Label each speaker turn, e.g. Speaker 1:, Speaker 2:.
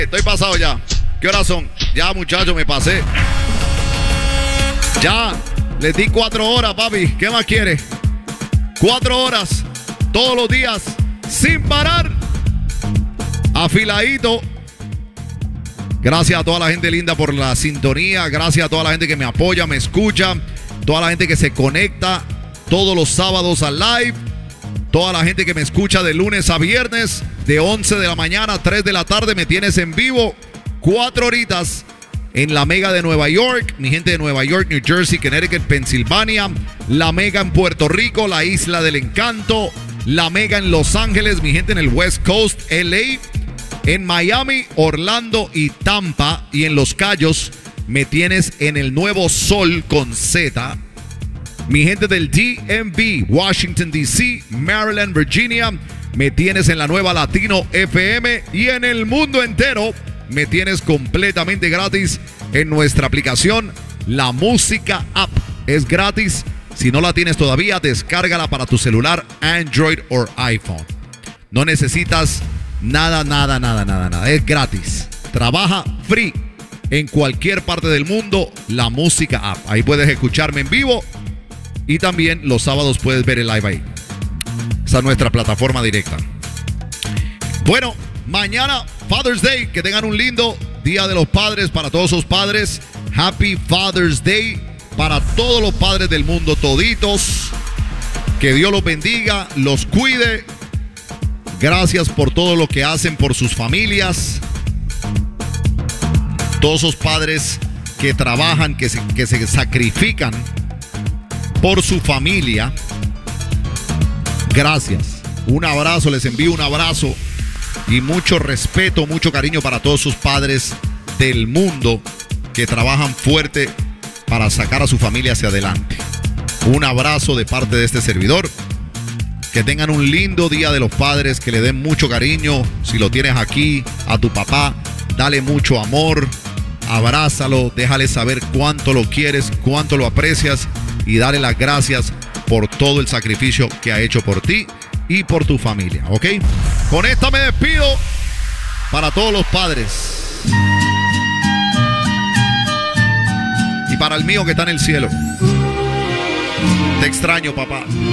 Speaker 1: Estoy pasado ya. ¿Qué horas son? Ya, muchachos, me pasé. Ya, les di 4 horas, papi. ¿Qué más quiere? 4 horas, todos los días, sin parar. Afiladito. Gracias a toda la gente linda por la sintonía. Gracias a toda la gente que me apoya, me escucha. Toda la gente que se conecta todos los sábados al live. Toda la gente que me escucha de lunes a viernes, de 11 de la mañana a 3 de la tarde, me tienes en vivo 4 horitas en la Mega de Nueva York. Mi gente de Nueva York, New Jersey, Connecticut, Pensilvania. La Mega en Puerto Rico, la Isla del Encanto. La Mega en Los Ángeles, mi gente en el West Coast, LA. En Miami, Orlando y Tampa. Y en Los Cayos, me tienes en el Nuevo Sol con Z. Mi gente del DMV, Washington DC, Maryland, Virginia, me tienes en la nueva Latino FM. Y en el mundo entero me tienes completamente gratis en nuestra aplicación La Música App. Es gratis. Si no la tienes todavía, descárgala para tu celular Android o iPhone. No necesitas nada. Es gratis. Trabaja free en cualquier parte del mundo. La Música App. Ahí puedes escucharme en vivo. Y también los sábados puedes ver el live ahí. Esa es nuestra plataforma directa. Bueno, mañana Father's Day. Que tengan un lindo Día de los Padres para todos esos padres. Happy Father's Day para todos los padres del mundo toditos. Que Dios los bendiga, los cuide. Gracias por todo lo que hacen por sus familias. Todos esos padres que trabajan, que se sacrifican por su familia. Gracias. Un abrazo, les envío un abrazo y mucho respeto, mucho cariño para todos sus padres del mundo que trabajan fuerte para sacar a su familia hacia adelante. Un abrazo de parte de este servidor. Que tengan un lindo Día de los Padres, que le den mucho cariño. Si lo tienes aquí, a tu papá, dale mucho amor, abrázalo, déjale saber cuánto lo quieres, cuánto lo aprecias y dale las gracias por todo el sacrificio que ha hecho por ti y por tu familia, ¿ok? Con esta me despido para todos los padres y para el mío que está en el cielo. Te extraño, papá.